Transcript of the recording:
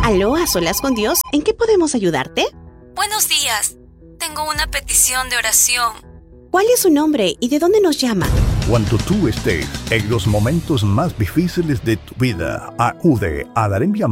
Aló, a solas con Dios, ¿en qué podemos ayudarte? Buenos días. Tengo una petición de oración. ¿Cuál es su nombre y de dónde nos llama? Cuando tú estés en los momentos más difíciles de tu vida, acude a la